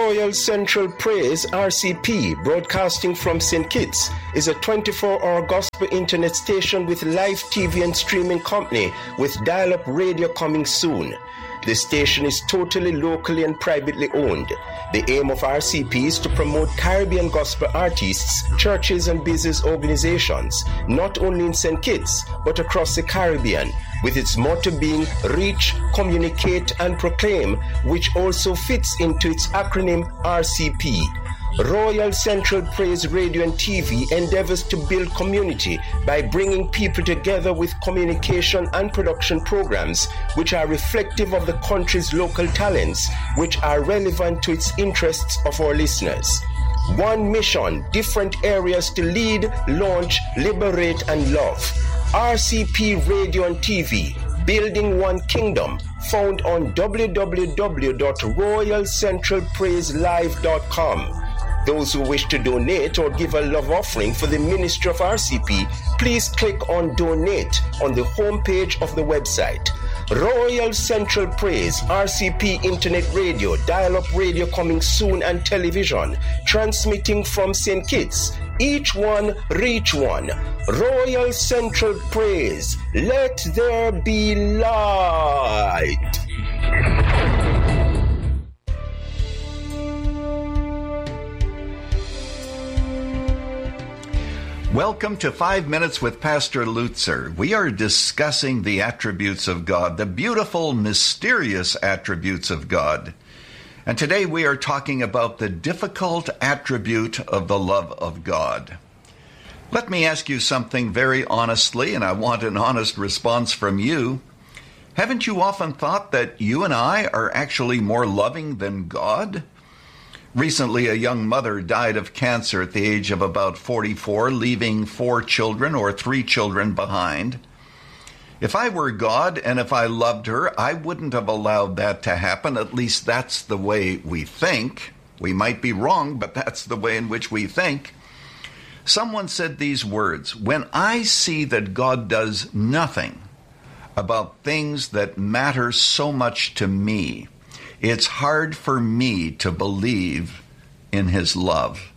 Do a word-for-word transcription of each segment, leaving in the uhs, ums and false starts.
Royal Central Praise R C P, broadcasting from Saint Kitts, is a twenty-four hour gospel internet station with live T V and streaming company with dial-up radio coming soon. The station is totally locally and privately owned. The aim of R C P is to promote Caribbean gospel artists, churches and business organizations, not only in Saint Kitts, but across the Caribbean, with its motto being Reach, Communicate and Proclaim, which also fits into its acronym R C P. Royal Central Praise Radio and T V endeavors to build community by bringing people together with communication and production programs which are reflective of the country's local talents, which are relevant to its interests of our listeners. One mission, different areas to lead, launch, liberate, and love. R C P Radio and T V, building one kingdom, found on w w w dot royal central praise live dot com. Those who wish to donate or give a love offering for the ministry of R C P, please click on Donate on the homepage of the website. Royal Central Praise, R C P Internet Radio, dial-up radio coming soon, and television, transmitting from Saint Kitts. Each one, reach one. Royal Central Praise, let there be light. Welcome to Five Minutes with Pastor Lutzer. We are discussing the attributes of God, the beautiful, mysterious attributes of God. And today we are talking about the difficult attribute of the love of God. Let me ask you something very honestly, and I want an honest response from you. Haven't you often thought that you and I are actually more loving than God? Recently, a young mother died of cancer at the age of about forty-four, leaving four children or three children behind. If I were God and if I loved her, I wouldn't have allowed that to happen. At least that's the way we think. We might be wrong, but that's the way in which we think. Someone said these words, "When I see that God does nothing about things that matter so much to me, it's hard for me to believe in his love.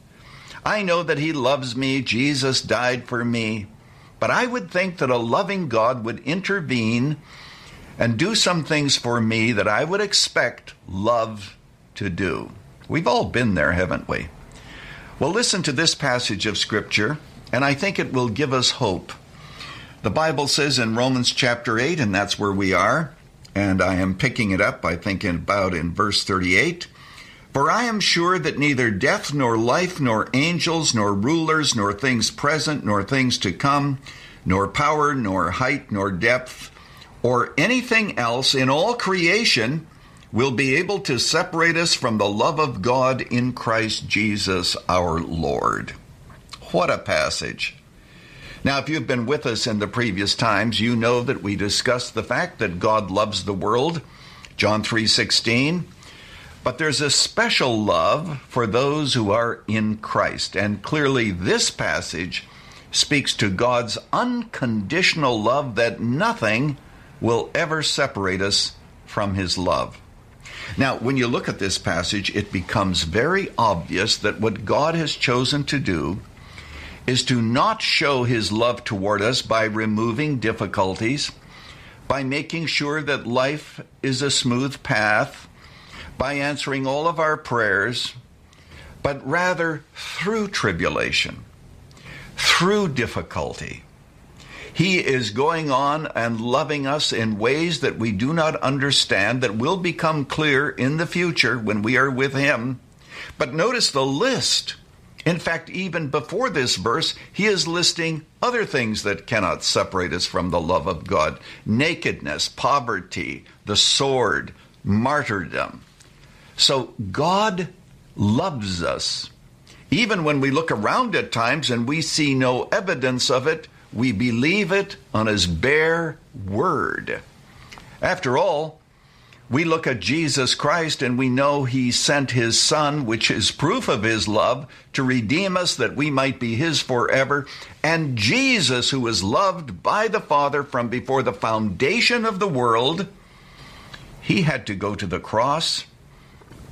I know that he loves me. Jesus died for me. But I would think that a loving God would intervene and do some things for me that I would expect love to do." We've all been there, haven't we? Well, listen to this passage of Scripture, and I think it will give us hope. The Bible says in Romans chapter eight, and that's where we are, and I am picking it up, I think, in about in verse thirty-eight. "For I am sure that neither death, nor life, nor angels, nor rulers, nor things present, nor things to come, nor power, nor height, nor depth, or anything else in all creation will be able to separate us from the love of God in Christ Jesus our Lord." What a passage. Now, if you've been with us in the previous times, you know that we discussed the fact that God loves the world, John three sixteen. But there's a special love for those who are in Christ. And clearly this passage speaks to God's unconditional love, that nothing will ever separate us from his love. Now, when you look at this passage, it becomes very obvious that what God has chosen to do is to not show his love toward us by removing difficulties, by making sure that life is a smooth path, by answering all of our prayers, but rather through tribulation, through difficulty. He is going on and loving us in ways that we do not understand, that will become clear in the future when we are with him. But notice the list. In fact, even before this verse, he is listing other things that cannot separate us from the love of God: nakedness, poverty, the sword, martyrdom. So God loves us. Even when we look around at times and we see no evidence of it, we believe it on his bare word. After all, we look at Jesus Christ and we know he sent his Son, which is proof of his love, to redeem us that we might be his forever. And Jesus, who is loved by the Father from before the foundation of the world, he had to go to the cross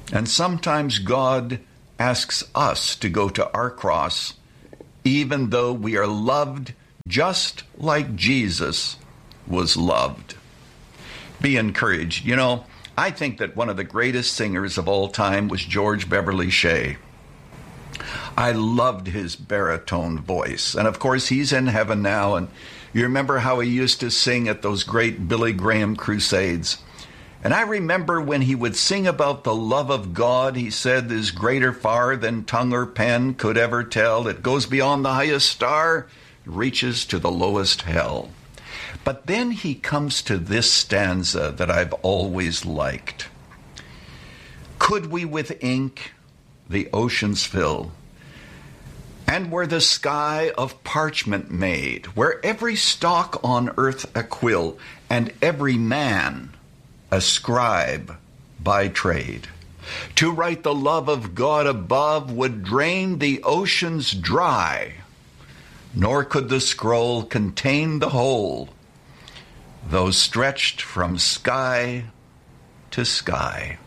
And sometimes God asks us to go to our cross, even though we are loved just like Jesus was loved. Be encouraged. You know, I think that one of the greatest singers of all time was George Beverly Shea. I loved his baritone voice. And of course, he's in heaven now. And you remember how he used to sing at those great Billy Graham crusades. And I remember when he would sing about the love of God, he said, is greater far than tongue or pen could ever tell. It goes beyond the highest star, reaches to the lowest hell. But then he comes to this stanza that I've always liked. Could we with ink the oceans fill, and were the sky of parchment made, where every stalk on earth a quill, and every man a scribe by trade, to write the love of God above would drain the oceans dry, nor could the scroll contain the whole, though stretched from sky to sky.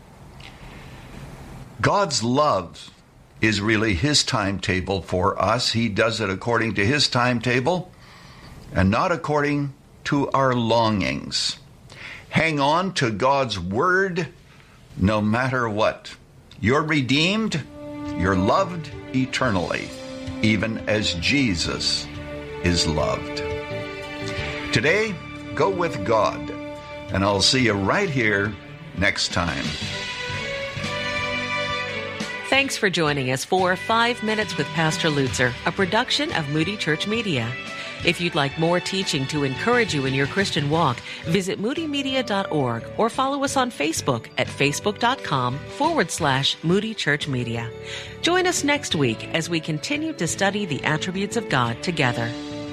God's love is really his timetable for us. He does it according to his timetable and not according to our longings. Hang on to God's word no matter what. You're redeemed, you're loved eternally, even as Jesus is loved. Today, go with God, and I'll see you right here next time. Thanks for joining us for Five Minutes with Pastor Lutzer, a production of Moody Church Media. If you'd like more teaching to encourage you in your Christian walk, visit moody media dot org or follow us on Facebook at facebook.com forward slash Moody Church Media. Join us next week as we continue to study the attributes of God together.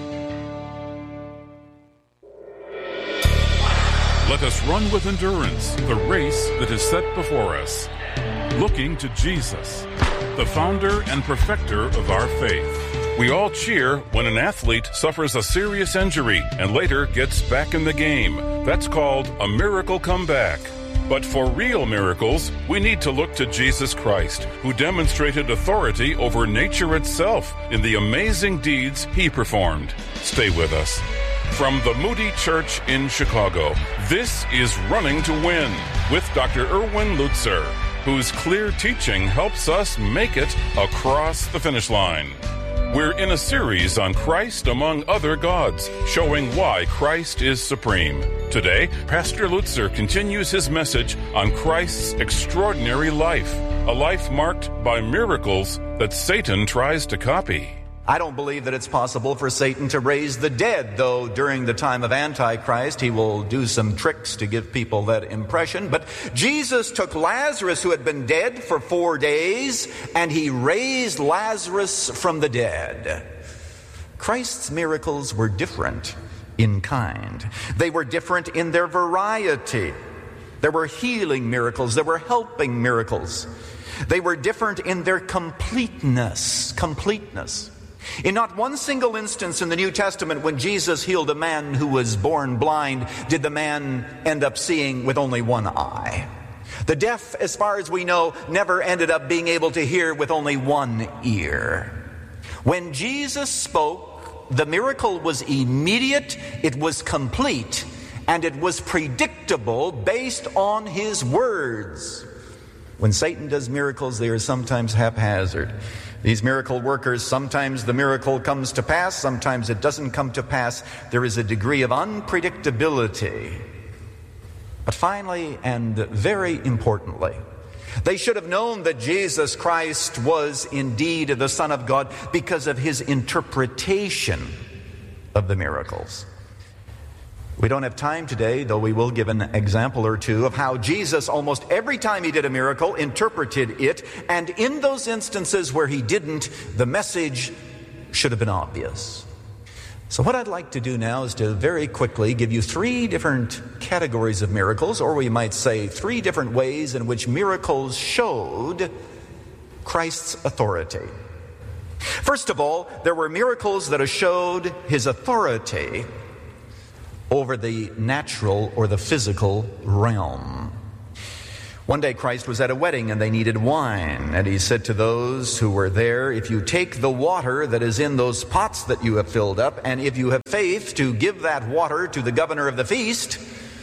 Let us run with endurance the race that is set before us, looking to Jesus, the founder and perfecter of our faith. We all cheer when an athlete suffers a serious injury and later gets back in the game. That's called a miracle comeback. But for real miracles, we need to look to Jesus Christ, who demonstrated authority over nature itself in the amazing deeds he performed. Stay with us. From the Moody Church in Chicago, this is Running to Win with Doctor Erwin Lutzer, whose clear teaching helps us make it across the finish line. We're in a series on Christ among other gods, showing why Christ is supreme. Today, Pastor Lutzer continues his message on Christ's extraordinary life, a life marked by miracles that Satan tries to copy. I don't believe that it's possible for Satan to raise the dead, though during the time of Antichrist he will do some tricks to give people that impression. But Jesus took Lazarus, who had been dead for four days, and he raised Lazarus from the dead. Christ's miracles were different in kind. They were different in their variety. There were healing miracles. There were helping miracles. They were different in their completeness. Completeness. In not one single instance in the New Testament when Jesus healed a man who was born blind did the man end up seeing with only one eye. The deaf, as far as we know, never ended up being able to hear with only one ear. When Jesus spoke, the miracle was immediate, it was complete, and it was predictable based on his words. When Satan does miracles, they are sometimes haphazard. These miracle workers, sometimes the miracle comes to pass, sometimes it doesn't come to pass. There is a degree of unpredictability. But finally, and very importantly, they should have known that Jesus Christ was indeed the Son of God because of his interpretation of the miracles. We don't have time today, though we will give an example or two of how Jesus, almost every time he did a miracle, interpreted it. And in those instances where he didn't, the message should have been obvious. So what I'd like to do now is to very quickly give you three different categories of miracles, or we might say three different ways in which miracles showed Christ's authority. First of all, there were miracles that showed his authority over the natural or the physical realm. One day Christ was at a wedding and they needed wine. And he said to those who were there, if you take the water that is in those pots that you have filled up, and if you have faith to give that water to the governor of the feast,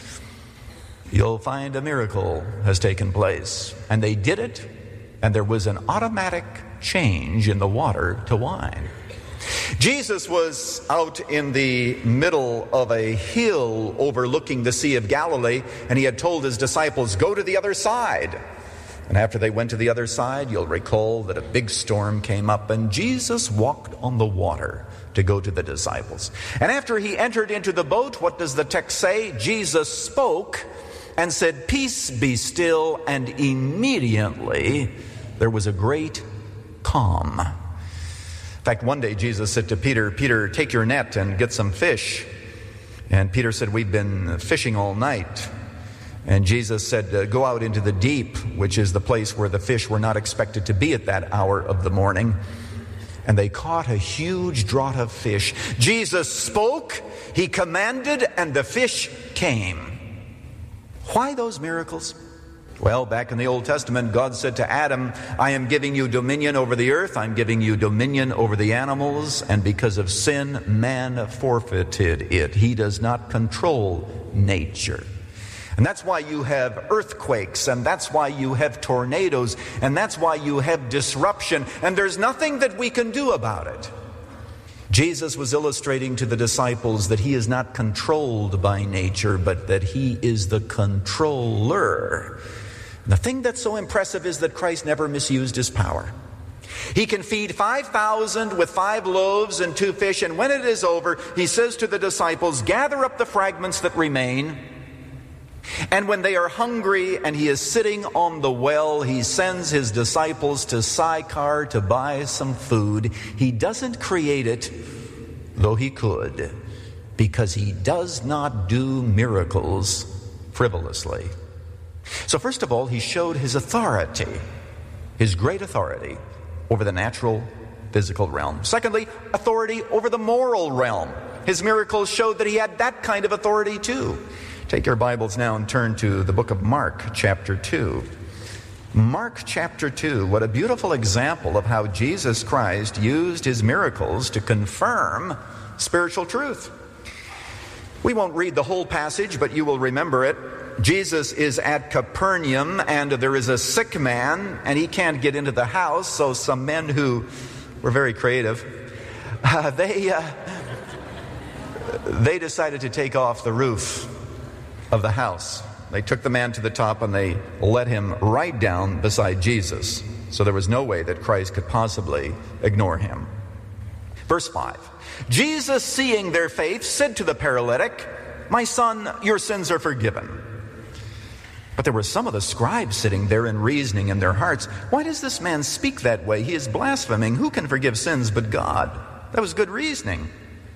you'll find a miracle has taken place. And they did it, and there was an automatic change in the water to wine. Jesus was out in the middle of a hill overlooking the Sea of Galilee, and he had told his disciples, go to the other side. And after they went to the other side, you'll recall that a big storm came up, and Jesus walked on the water to go to the disciples. And after he entered into the boat, what does the text say? Jesus spoke and said, peace be still, and immediately there was a great calm. In fact, one day Jesus said to Peter, Peter, take your net and get some fish. And Peter said, we've been fishing all night. And Jesus said, go out into the deep, which is the place where the fish were not expected to be at that hour of the morning. And they caught a huge draught of fish. Jesus spoke, he commanded, and the fish came. Why those miracles? Well, back in the Old Testament, God said to Adam, I am giving you dominion over the earth, I'm giving you dominion over the animals, and because of sin, man forfeited it. He does not control nature. And that's why you have earthquakes, and that's why you have tornadoes, and that's why you have disruption, and there's nothing that we can do about it. Jesus was illustrating to the disciples that he is not controlled by nature, but that he is the controller. The thing that's so impressive is that Christ never misused his power. He can feed five thousand with five loaves and two fish, and when it is over, he says to the disciples, gather up the fragments that remain. And when they are hungry and he is sitting on the well, he sends his disciples to Sychar to buy some food. He doesn't create it, though he could, because he does not do miracles frivolously. So first of all, he showed his authority, his great authority over the natural, physical realm. Secondly, authority over the moral realm. His miracles showed that he had that kind of authority too. Take your Bibles now and turn to the book of Mark, chapter two. Mark chapter two, what a beautiful example of how Jesus Christ used his miracles to confirm spiritual truth. We won't read the whole passage, but you will remember it. Jesus is at Capernaum, and there is a sick man, and he can't get into the house, so some men who were very creative, uh, they, uh, they decided to take off the roof of the house. They took the man to the top, and they let him right down beside Jesus. So there was no way that Christ could possibly ignore him. Verse five, Jesus, seeing their faith, said to the paralytic, my son, your sins are forgiven. But there were some of the scribes sitting there and reasoning in their hearts, why does this man speak that way? He is blaspheming. Who can forgive sins but God? That was good reasoning.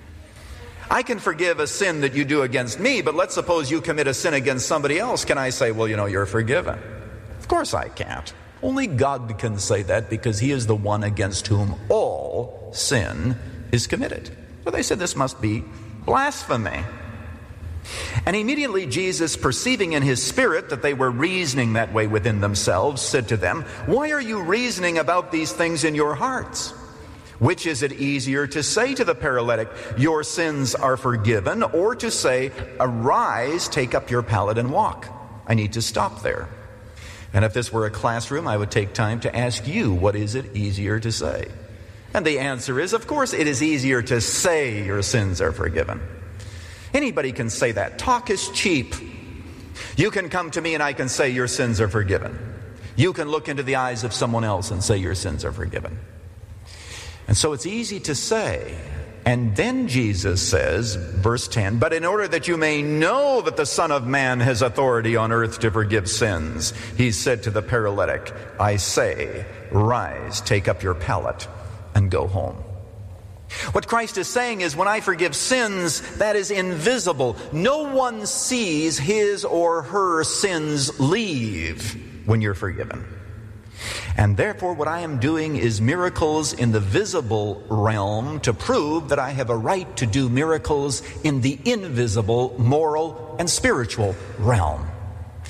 I can forgive a sin that you do against me, but let's suppose you commit a sin against somebody else. Can I say, well, you know, you're forgiven? Of course I can't. Only God can say that because he is the one against whom all sin is committed. So they said this must be blasphemy. And immediately Jesus, perceiving in his spirit that they were reasoning that way within themselves, said to them, why are you reasoning about these things in your hearts? Which is it easier to say to the paralytic, your sins are forgiven, or to say, arise, take up your pallet and walk? I need to stop there. And if this were a classroom, I would take time to ask you, what is it easier to say? And the answer is, of course, it is easier to say your sins are forgiven. Anybody can say that. Talk is cheap. You can come to me and I can say your sins are forgiven. You can look into the eyes of someone else and say your sins are forgiven. And so it's easy to say. And then Jesus says, verse ten, but in order that you may know that the Son of Man has authority on earth to forgive sins, he said to the paralytic, I say, rise, take up your pallet and go home. What Christ is saying is, when I forgive sins, that is invisible. No one sees his or her sins leave when you're forgiven. And therefore, what I am doing is miracles in the visible realm to prove that I have a right to do miracles in the invisible, moral, and spiritual realm.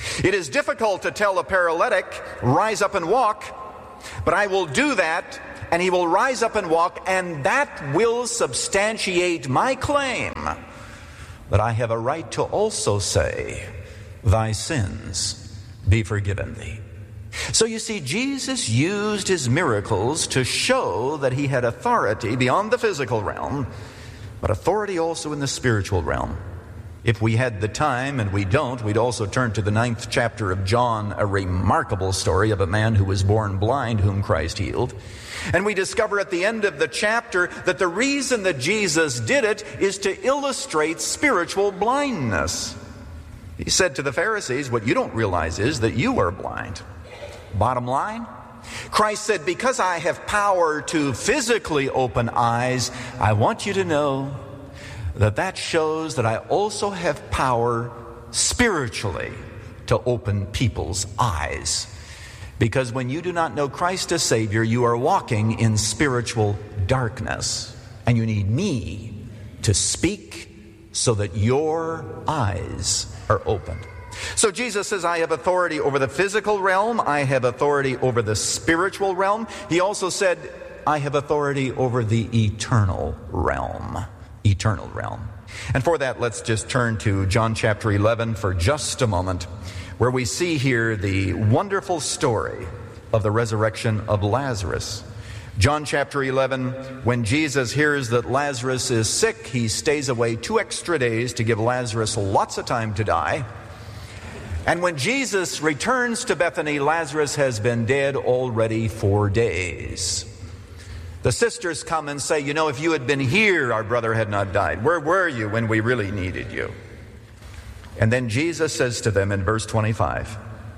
It is difficult to tell a paralytic, rise up and walk, but I will do that, and he will rise up and walk, and that will substantiate my claim that I have a right to also say, thy sins be forgiven thee. So you see, Jesus used his miracles to show that he had authority beyond the physical realm, but authority also in the spiritual realm. If we had the time, and we don't, we'd also turn to the ninth chapter of John, a remarkable story of a man who was born blind, whom Christ healed. And we discover at the end of the chapter that the reason that Jesus did it is to illustrate spiritual blindness. He said to the Pharisees, what you don't realize is that you are blind. Bottom line, Christ said, because I have power to physically open eyes, I want you to know that that shows that I also have power spiritually to open people's eyes. Because when you do not know Christ as Savior, you are walking in spiritual darkness. And you need me to speak so that your eyes are opened. So Jesus says, I have authority over the physical realm. I have authority over the spiritual realm. He also said, I have authority over the eternal realm. Eternal realm. And for that, let's just turn to John chapter eleven for just a moment, where we see here the wonderful story of the resurrection of Lazarus. John chapter eleven, when Jesus hears that Lazarus is sick, he stays away two extra days to give Lazarus lots of time to die. And when Jesus returns to Bethany, Lazarus has been dead already four days. The sisters come and say, you know, if you had been here, our brother had not died. Where were you when we really needed you? And then Jesus says to them in verse twenty-five,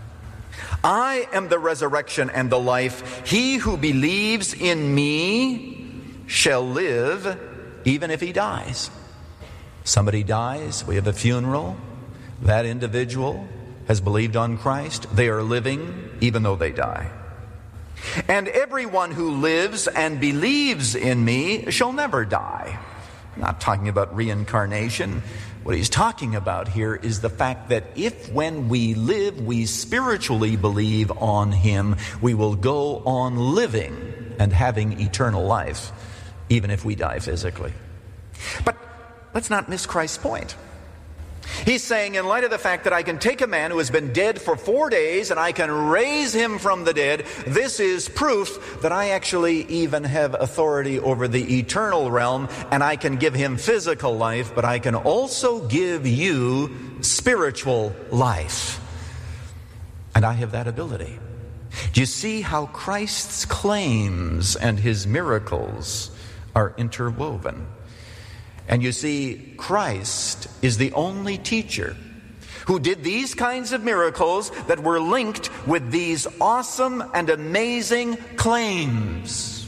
I am the resurrection and the life. He who believes in me shall live even if he dies. Somebody dies, we have a funeral. That individual has believed on Christ. They are living even though they die. And everyone who lives and believes in me shall never die. I'm not talking about reincarnation. What he's talking about here is the fact that if when we live, we spiritually believe on him, we will go on living and having eternal life, even if we die physically. But let's not miss Christ's point. He's saying, in light of the fact that I can take a man who has been dead for four days and I can raise him from the dead, this is proof that I actually even have authority over the eternal realm, and I can give him physical life, but I can also give you spiritual life. And I have that ability. Do you see how Christ's claims and his miracles are interwoven? And you see, Christ is the only teacher who did these kinds of miracles that were linked with these awesome and amazing claims.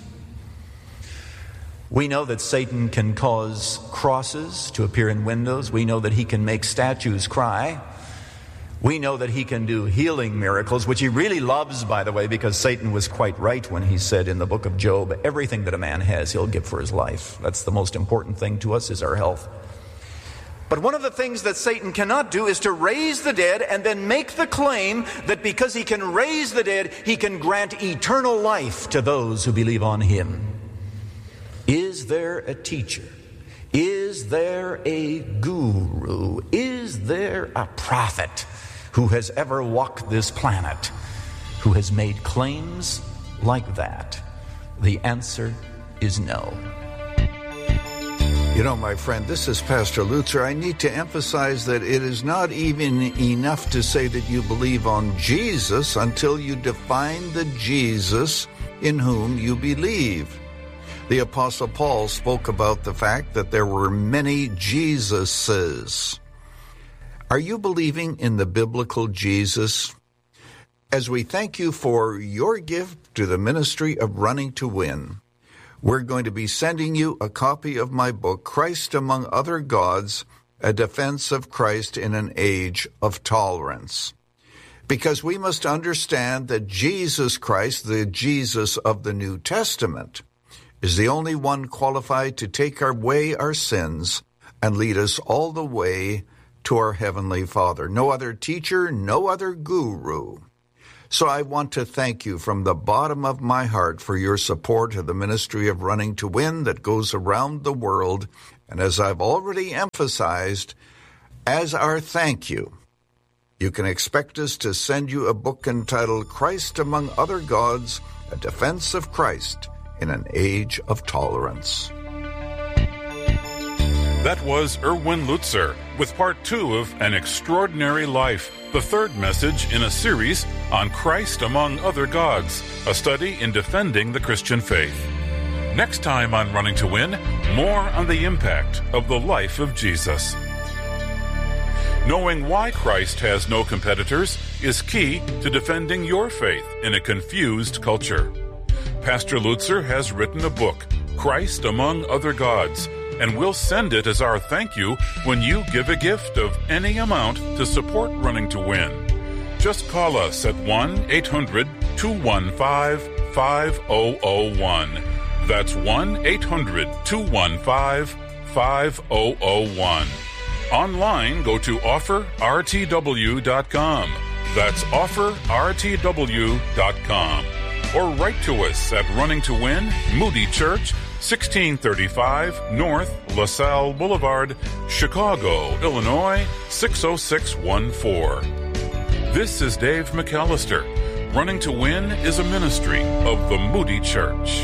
We know that Satan can cause crosses to appear in windows. We know that he can make statues cry. We know that he can do healing miracles, which he really loves, by the way, because Satan was quite right when he said in the book of Job, everything that a man has, he'll give for his life. That's the most important thing to us, is our health. But one of the things that Satan cannot do is to raise the dead and then make the claim that because he can raise the dead, he can grant eternal life to those who believe on him. Is there a teacher? Is there a guru? Is there a prophet who has ever walked this planet who has made claims like that? The answer is no. You know, my friend, this is Pastor Lutzer. I need to emphasize that it is not even enough to say that you believe on Jesus until you define the Jesus in whom you believe. The Apostle Paul spoke about the fact that there were many Jesuses. Are you believing in the biblical Jesus? As we thank you for your gift to the ministry of Running to Win, we're going to be sending you a copy of my book, Christ Among Other Gods, A Defense of Christ in an Age of Tolerance. Because we must understand that Jesus Christ, the Jesus of the New Testament, is the only one qualified to take away our sins and lead us all the way to our Heavenly Father. No other teacher, no other guru. So I want to thank you from the bottom of my heart for your support of the ministry of Running to Win that goes around the world. And as I've already emphasized, as our thank you, you can expect us to send you a book entitled Christ Among Other Gods, A Defense of Christ in an Age of Tolerance. That was Erwin Lutzer with part two of An Extraordinary Life, the third message in a series on Christ Among Other Gods, a study in defending the Christian faith. Next time on Running to Win, more on the impact of the life of Jesus. Knowing why Christ has no competitors is key to defending your faith in a confused culture. Pastor Lutzer has written a book, Christ Among Other Gods, and we'll send it as our thank you when you give a gift of any amount to support Running to Win. Just call us at one eight hundred two one five five zero zero one. That's one eight hundred two one five five zero zero one. Online, go to offer r t w dot com. That's offer r t w dot com. Or write to us at Running to Win, Moody Church, sixteen thirty-five North LaSalle Boulevard, Chicago, Illinois, six oh six one four. This is Dave McAllister. Running to Win is a ministry of the Moody Church.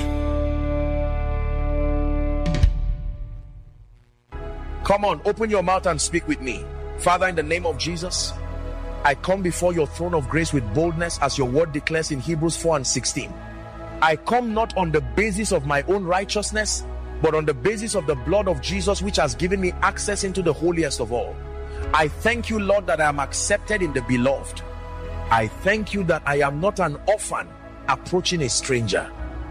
Come on, open your mouth and speak with me. Father, in the name of Jesus, I come before your throne of grace with boldness as your word declares in Hebrews four and sixteen. I come not on the basis of my own righteousness, but on the basis of the blood of Jesus, which has given me access into the holiest of all. I thank you, Lord, that I am accepted in the beloved. I thank you that I am not an orphan approaching a stranger.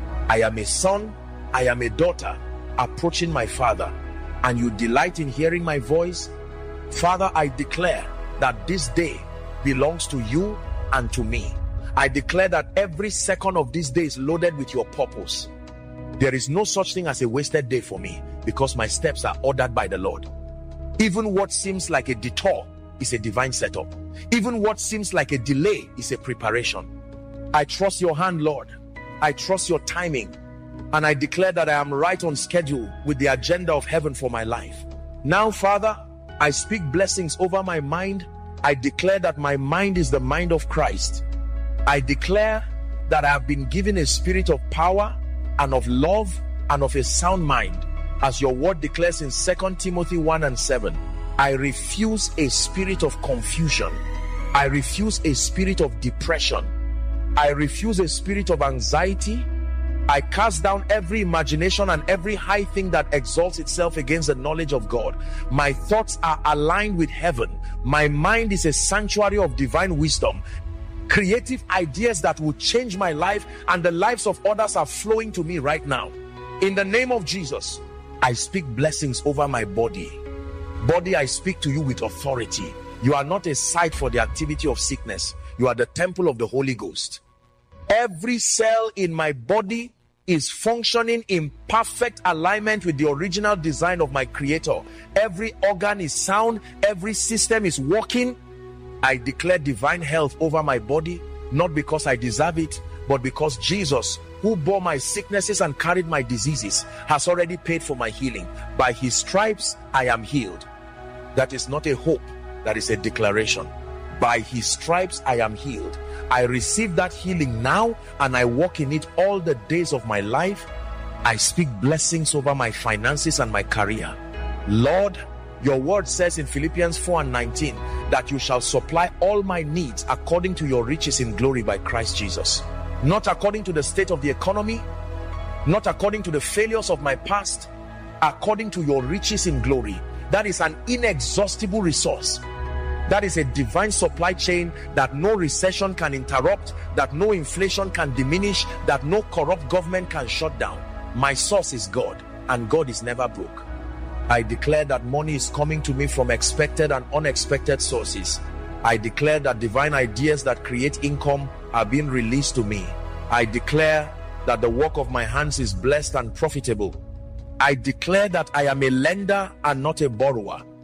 I am a son, I am a daughter approaching my father, and you delight in hearing my voice. Father, I declare that this day belongs to you and to me. I declare that every second of this day is loaded with your purpose. There is no such thing as a wasted day for me, because my steps are ordered by the Lord. Even what seems like a detour is a divine setup. Even what seems like a delay is a preparation. I trust your hand, Lord. I trust your timing. And I declare that I am right on schedule with the agenda of heaven for my life. Now, Father, I speak blessings over my mind. I declare that my mind is the mind of Christ. I declare that I have been given a spirit of power and of love and of a sound mind, as your word declares in Second Timothy one and seven. I refuse a spirit of confusion. I refuse a spirit of depression. I refuse a spirit of anxiety. I cast down every imagination and every high thing that exalts itself against the knowledge of God. My thoughts are aligned with heaven. My mind is a sanctuary of divine wisdom. Creative ideas that will change my life and the lives of others are flowing to me right now. In the name of Jesus, I speak blessings over my body. Body, I speak to you with authority. You are not a site for the activity of sickness. You are the temple of the Holy Ghost. Every cell in my body is functioning in perfect alignment with the original design of my Creator. Every organ is sound. Every system is working. I declare divine health over my body, not because I deserve it, but because Jesus, who bore my sicknesses and carried my diseases, has already paid for my healing. By his stripes, I am healed. That is not a hope, that is a declaration. By his stripes, I am healed. I receive that healing now, and I walk in it all the days of my life. I speak blessings over my finances and my career. Lord, your word says in Philippians four and nineteen that you shall supply all my needs according to your riches in glory by Christ Jesus. Not according to the state of the economy, not according to the failures of my past, according to your riches in glory. That is an inexhaustible resource. That is a divine supply chain that no recession can interrupt, that no inflation can diminish, that no corrupt government can shut down. My source is God, and God is never broke. I declare that money is coming to me from expected and unexpected sources. I declare that divine ideas that create income are being released to me. I declare that the work of my hands is blessed and profitable. I declare that I am a lender and not a borrower.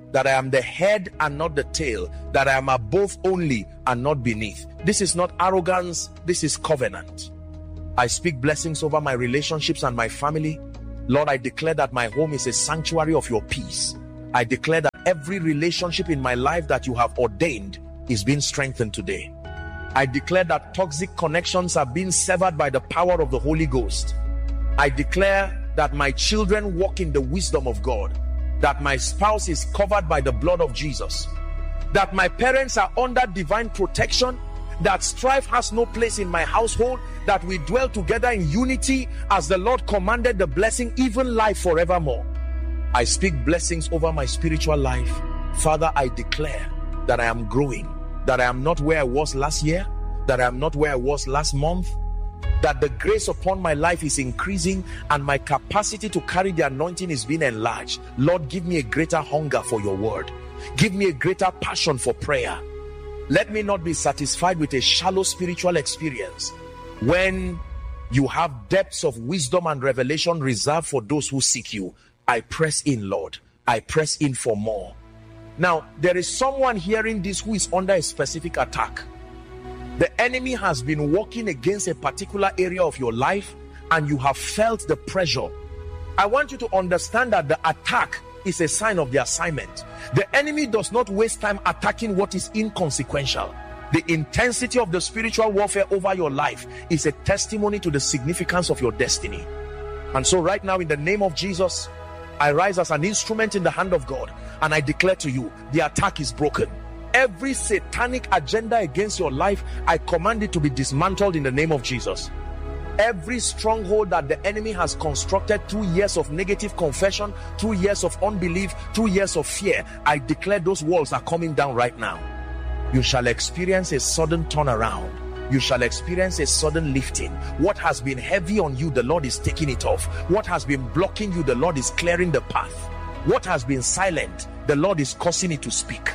that I am the head and not the tail, that I am above only and not beneath. This is not arrogance, this is covenant. I speak blessings over my relationships and my family. Lord, I declare that my home is a sanctuary of your peace. I declare that every relationship in my life that you have ordained is being strengthened today. I declare that toxic connections are being severed by the power of the Holy Ghost. I declare that my children walk in the wisdom of God, that my spouse is covered by the blood of Jesus, that my parents are under divine protection, that strife has no place in my household, that we dwell together in unity as the Lord commanded the blessing, even life forevermore. I speak blessings over my spiritual life. Father, I declare that I am growing, that I am not where I was last year, that I am not where I was last month, that the grace upon my life is increasing and my capacity to carry the anointing is being enlarged. Lord, give me a greater hunger for your word. Give me a greater passion for prayer. Let me not be satisfied with a shallow spiritual experience when you have depths of wisdom and revelation reserved for those who seek you. I press in, Lord. I press in for more. Now, there is someone hearing this who is under a specific attack. The enemy has been working against a particular area of your life and you have felt the pressure. I want you to understand that the attack is a sign of the assignment. The enemy does not waste time attacking what is inconsequential. The intensity of the spiritual warfare over your life is a testimony to the significance of your destiny. And so right now, in the name of Jesus, I rise as an instrument in the hand of God and I declare to you, the attack is broken. Every satanic agenda against your life, I command it to be dismantled in the name of Jesus. Every stronghold that the enemy has constructed through years of negative confession, through years of unbelief, through years of fear, I declare those walls are coming down right now. You shall experience a sudden turnaround. You shall experience a sudden lifting. What has been heavy on you, the Lord is taking it off. What has been blocking you, the Lord is clearing the path. What has been silent, the Lord is causing it to speak.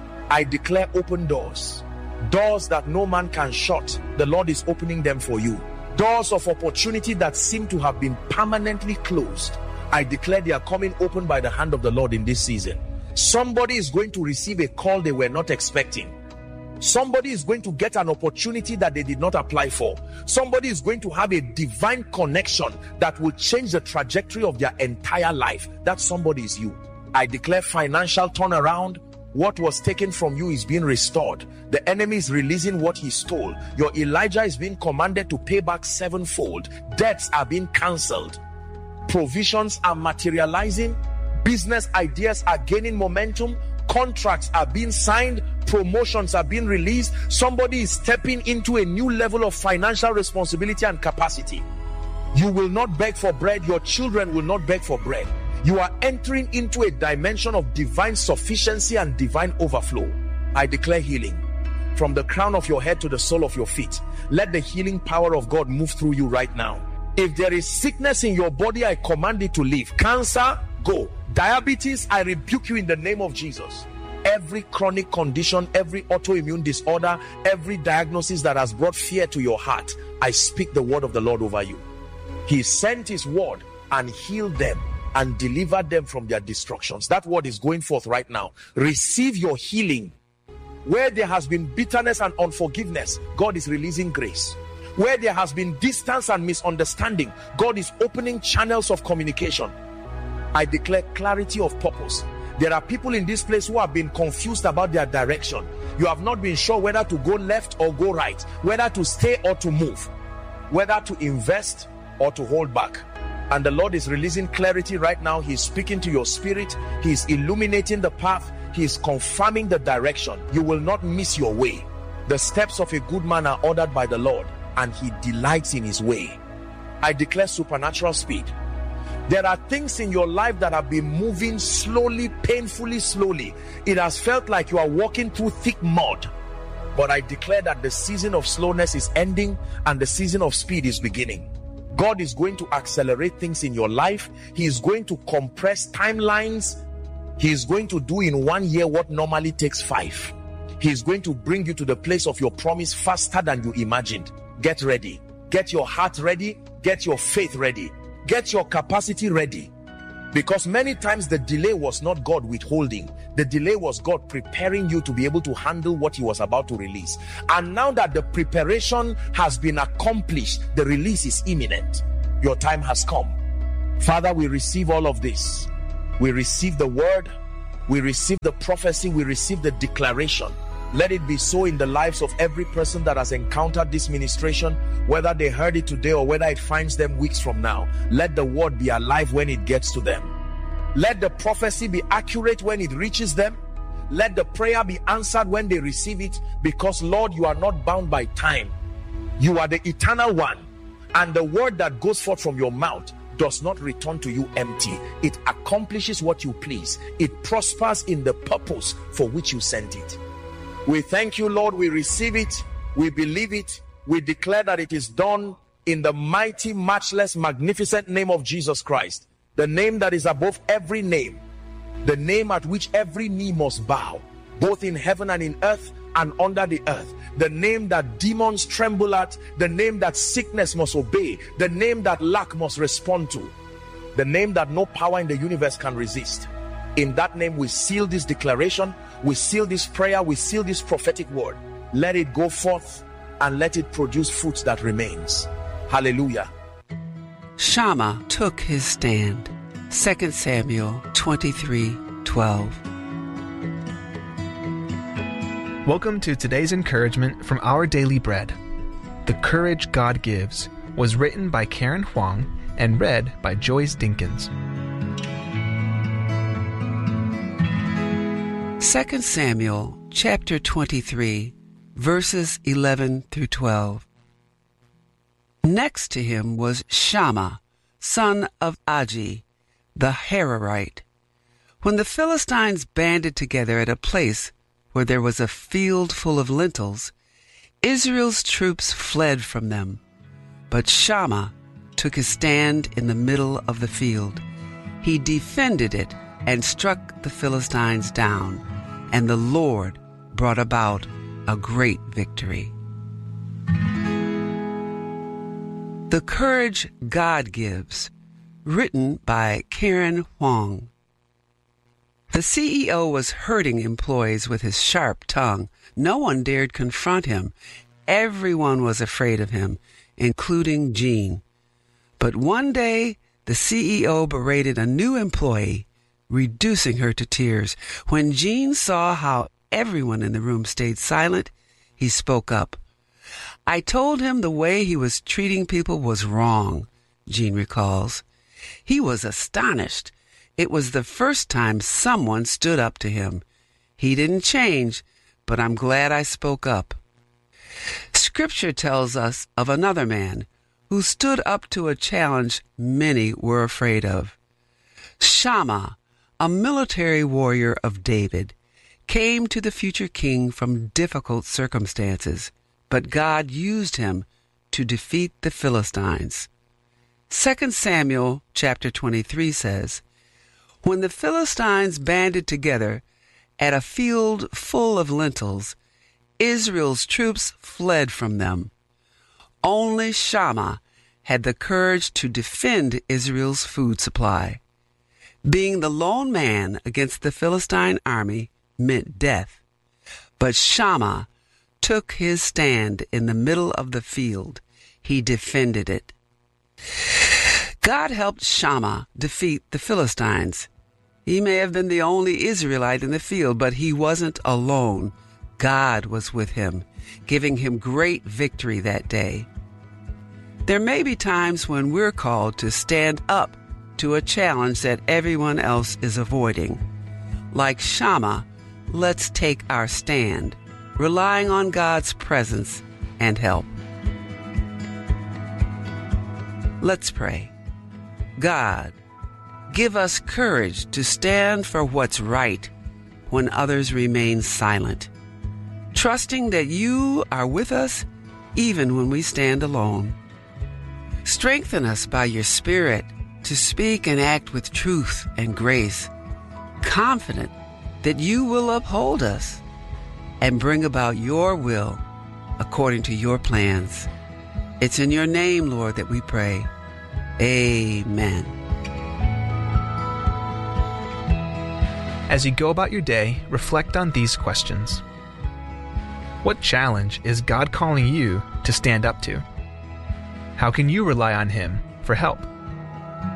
I declare open doors. Doors that no man can shut, the Lord is opening them for you. Doors of opportunity that seem to have been permanently closed, I declare they are coming open by the hand of the Lord in this season. Somebody is going to receive a call they were not expecting. Somebody is going to get an opportunity that they did not apply for. Somebody is going to have a divine connection that will change the trajectory of their entire life. That somebody is you. I declare financial turnaround. What was taken from you is being restored. The enemy is releasing what he stole. Your Elijah is being commanded to pay back sevenfold. Debts are being cancelled. Provisions are materializing. Business ideas are gaining momentum. Contracts are being signed. Promotions are being released. Somebody is stepping into a new level of financial responsibility and capacity. You will not beg for bread. Your children will not beg for bread. You are entering into a dimension of divine sufficiency and divine overflow. I declare healing from the crown of your head to the sole of your feet. Let the healing power of God move through you right now. If there is sickness in your body, I command it to leave. Cancer, go. Diabetes, I rebuke you in the name of Jesus. Every chronic condition, every autoimmune disorder, every diagnosis that has brought fear to your heart, I speak the word of the Lord over you. He sent his word and healed them and deliver them from their destructions. That word is going forth right now. Receive your healing. Where there has been bitterness and unforgiveness, God is releasing grace. Where there has been distance and misunderstanding, God is opening channels of communication. I declare clarity of purpose. There are people in this place who have been confused about their direction. You have not been sure whether to go left or go right, whether to stay or to move, whether to invest or to hold back. And the Lord is releasing clarity right now. He's speaking to your spirit. He's illuminating the path. He's confirming the direction. You will not miss your way. The steps of a good man are ordered by the Lord, and he delights in his way. I declare supernatural speed. There are things in your life that have been moving slowly, painfully slowly. It has felt like you are walking through thick mud. But I declare that the season of slowness is ending and the season of speed is beginning. God is going to accelerate things in your life. He is going to compress timelines. He is going to do in one year what normally takes five. He is going to bring you to the place of your promise faster than you imagined. Get ready. Get your heart ready. Get your faith ready. Get your capacity ready. Because many times the delay was not God withholding. The delay was God preparing you to be able to handle what he was about to release. And now that the preparation has been accomplished, the release is imminent. Your time has come. Father, we receive all of this. We receive the word. We receive the prophecy. We receive the declaration. Let it be so in the lives of every person that has encountered this ministration, whether they heard it today or whether it finds them weeks from now. Let the word be alive when it gets to them. Let the prophecy be accurate when it reaches them. Let the prayer be answered when they receive it, because Lord, you are not bound by time. You are the eternal one, and the word that goes forth from your mouth does not return to you empty. It accomplishes what you please. It prospers in the purpose for which you sent it. We thank you, Lord. We receive it. We believe it. We declare that it is done in the mighty, matchless, magnificent name of Jesus Christ, the name that is above every name, the name at which every knee must bow, both in heaven and in earth and under the earth, the name that demons tremble at, the name that sickness must obey, the name that lack must respond to, the name that no power in the universe can resist. In that name we seal this declaration, we seal this prayer, we seal this prophetic word. Let it go forth and let it produce fruits that remains. Hallelujah. Shammah took his stand. Second Samuel twenty-three twelve. Welcome to today's encouragement from Our Daily Bread. The Courage God Gives was written by Karen Huang and read by Joyce Dinkins. Second Samuel chapter twenty-three, verses eleven through twelve. Next to him was Shammah, son of Agi, the Hararite. When the Philistines banded together at a place where there was a field full of lentils, Israel's troops fled from them. But Shammah took his stand in the middle of the field. He defended it and struck the Philistines down, and the Lord brought about a great victory. The Courage God Gives, written by Karen Huang. The C E O was hurting employees with his sharp tongue. No one dared confront him. Everyone was afraid of him, including Jean. But one day, the C E O berated a new employee, reducing her to tears. When Jean saw how everyone in the room stayed silent, he spoke up. I told him the way he was treating people was wrong, Jean recalls. He was astonished. It was the first time someone stood up to him. He didn't change, but I'm glad I spoke up. Scripture tells us of another man who stood up to a challenge many were afraid of. Shammah, a military warrior of David, came to the future king from difficult circumstances, but God used him to defeat the Philistines. Second Samuel chapter twenty-three says, when the Philistines banded together at a field full of lentils, Israel's troops fled from them. Only Shammah had the courage to defend Israel's food supply. Being the lone man against the Philistine army meant death, but Shammah took his stand in the middle of the field. He defended it. God helped Shammah defeat the Philistines. He may have been the only Israelite in the field, but he wasn't alone. God was with him, giving him great victory that day. There may be times when we're called to stand up to a challenge that everyone else is avoiding. Like Shammah, let's take our stand, relying on God's presence and help. Let's pray. God, give us courage to stand for what's right when others remain silent, trusting that you are with us even when we stand alone. Strengthen us by your Spirit to speak and act with truth and grace, confident that you will uphold us and bring about your will according to your plans. It's in your name, Lord, that we pray. Amen. As you go about your day, reflect on these questions. What challenge is God calling you to stand up to? How can you rely on Him for help?